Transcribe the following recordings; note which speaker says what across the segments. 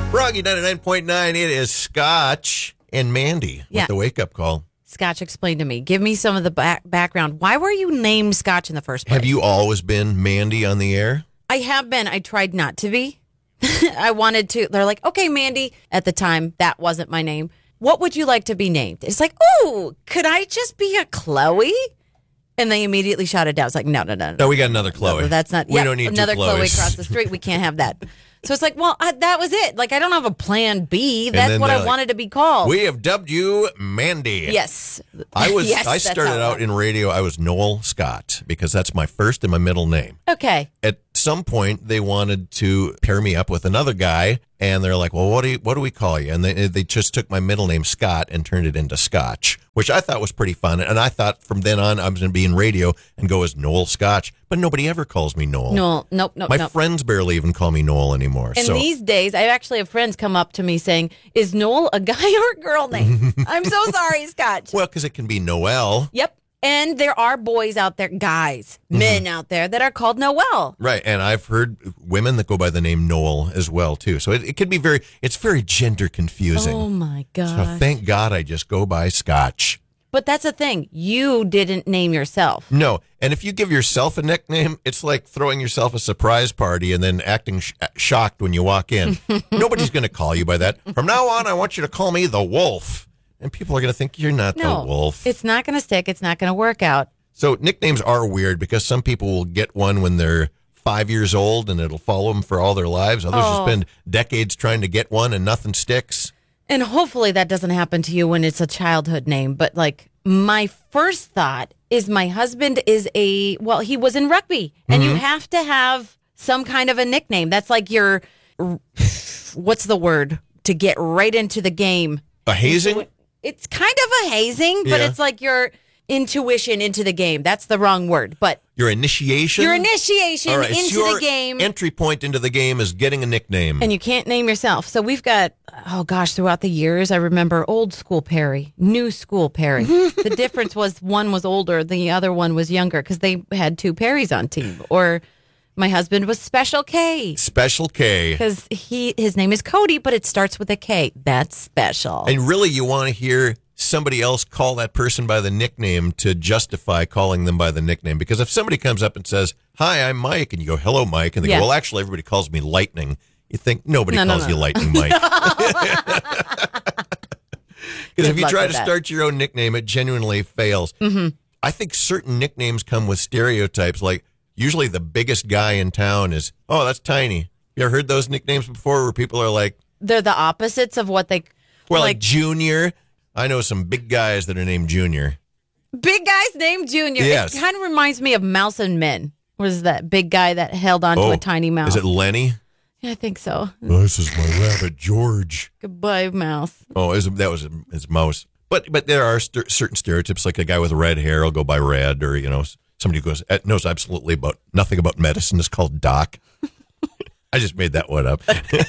Speaker 1: Froggy 99.9, it is Scotch and Mandy with the wake-up call.
Speaker 2: Scotch, explain to me. Give me some of the background. Why were you named Scotch in the first place?
Speaker 1: Have you always been Mandy on the air?
Speaker 2: I have been. I tried not to be. I wanted to. They're like, okay, Mandy. At the time, that wasn't my name. What would you like to be named? It's like, oh, could I just be a Chloe? And they immediately shouted down. It's like, no.
Speaker 1: No, we got another Chloe.
Speaker 2: No, that's not.
Speaker 1: We don't need
Speaker 2: another
Speaker 1: two
Speaker 2: Chloe
Speaker 1: Chloes.
Speaker 2: across the street. We can't have that. So it's like, well, that was it. Like, I don't have a plan B. That's what I wanted to be called.
Speaker 1: We have dubbed you Mandy.
Speaker 2: Yes.
Speaker 1: I
Speaker 2: Yes,
Speaker 1: started out in radio. I was Noel Scott because that's my first and my middle name.
Speaker 2: Okay.
Speaker 1: At some point, they wanted to pair me up with another guy, and they're like, well, what do we call you? And they just took my middle name, Scott, and turned it into Scotch, which I thought was pretty fun. And I thought from then on, I was going to be in radio and go as Noel Scotch. But nobody ever calls me Noel.
Speaker 2: Nope.
Speaker 1: My friends barely even call me Noel anymore.
Speaker 2: And these days, I actually have friends come up to me saying, is Noel a guy or a girl name? I'm so sorry, Scotch.
Speaker 1: Well, because it can be Noel.
Speaker 2: Yep. And there are boys out there, guys, men out there that are called Noel.
Speaker 1: Right. And I've heard women that go by the name Noel as well, too. So it could be it's very gender confusing.
Speaker 2: Oh, my God.
Speaker 1: So thank God I just go by Scotch.
Speaker 2: But that's the thing. You didn't name yourself.
Speaker 1: No. And if you give yourself a nickname, it's like throwing yourself a surprise party and then acting shocked when you walk in. Nobody's going to call you by that. From now on, I want you to call me the Wolf. And people are going to think you're not the Wolf.
Speaker 2: It's not going to stick. It's not going to work out.
Speaker 1: So nicknames are weird because some people will get one when they're 5 years old and it'll follow them for all their lives. Others will spend decades trying to get one and nothing sticks.
Speaker 2: And hopefully that doesn't happen to you when it's a childhood name. But like my first thought is my husband is he was in rugby. And you have to have some kind of a nickname. That's like your, what's the word? To get right into the game.
Speaker 1: A hazing?
Speaker 2: It's kind of a hazing, but it's like your intuition into the game. That's the wrong word, but
Speaker 1: your initiation?
Speaker 2: Your initiation
Speaker 1: all right,
Speaker 2: into
Speaker 1: your
Speaker 2: the game.
Speaker 1: Entry point into the game is getting a nickname.
Speaker 2: And you can't name yourself. So we've got, throughout the years, I remember old school Perry, new school Perry. The difference was one was older, the other one was younger because they had two Perrys on team. Or my husband was Special K.
Speaker 1: Special K.
Speaker 2: Because his name is Cody, but it starts with a K. That's special.
Speaker 1: And really, you want to hear somebody else call that person by the nickname to justify calling them by the nickname. Because if somebody comes up and says, hi, I'm Mike, and you go, hello, Mike, and they go, well, actually, everybody calls me Lightning. You think nobody calls you Lightning, Mike. Because if you try to start your own nickname, it genuinely fails. Mm-hmm. I think certain nicknames come with stereotypes, like usually the biggest guy in town is, oh, that's Tiny. You ever heard those nicknames before where people are like...
Speaker 2: They're the opposites of what they...
Speaker 1: Well, like Junior. I know some big guys that are named Junior.
Speaker 2: Big guys named Junior.
Speaker 1: Yes.
Speaker 2: It kind of reminds me of Mouse and Men. Was that big guy that held on to a tiny mouse?
Speaker 1: Is it Lenny?
Speaker 2: Yeah, I think so.
Speaker 1: Oh, this is my rabbit, George.
Speaker 2: Goodbye, Mouse.
Speaker 1: Oh, that was his mouse. But there are certain stereotypes, like a guy with red hair will go by Red, or, somebody who knows absolutely nothing about medicine is called Doc. I just made that one up.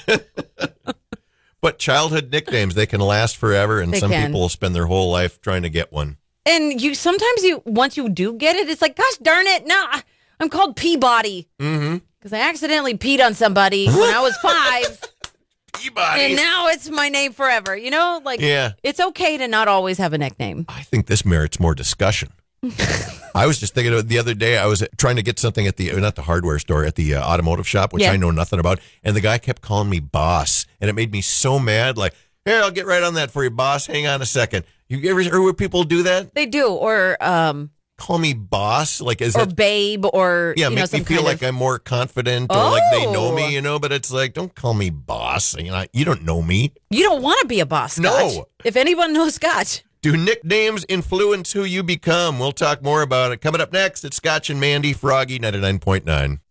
Speaker 1: But childhood nicknames, they can last forever, and some people will spend their whole life trying to get one.
Speaker 2: And sometimes once you do get it, it's like, gosh darn it, nah, I'm called Peabody. Mm-hmm. Because I accidentally peed on somebody when I was 5.
Speaker 1: Peabody.
Speaker 2: And now it's my name forever. It's okay to not always have a nickname.
Speaker 1: I think this merits more discussion. I was just thinking of it the other day. I was trying to get something at not the hardware store, at the automotive shop, which I know nothing about. And the guy kept calling me boss. And it made me so mad. Like, here, I'll get right on that for you, boss. Hang on a second. You ever heard where people do that?
Speaker 2: They do. Or
Speaker 1: call me boss. Like,
Speaker 2: or babe, or
Speaker 1: make me feel like I'm more confident, or like they know me, But it's like, don't call me boss. You don't know me.
Speaker 2: You don't want to be a boss, Scotch.
Speaker 1: No.
Speaker 2: If anyone knows Scotch.
Speaker 1: Do nicknames influence who you become? We'll talk more about it. Coming up next, it's Scotch and Mandy, Froggy 99.9.